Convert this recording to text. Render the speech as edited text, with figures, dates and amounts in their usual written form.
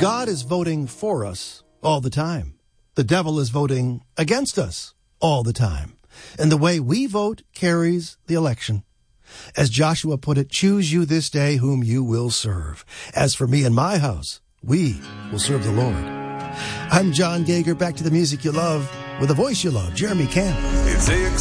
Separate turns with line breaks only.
God is voting for us all the time. The devil is voting against us all the time. And the way we vote carries the election. As Joshua put it, choose you this day whom you will serve. As for me and my house, we will serve the Lord. I'm John Gager. Back to the music you love with a voice you love, Jeremy Camp.
It's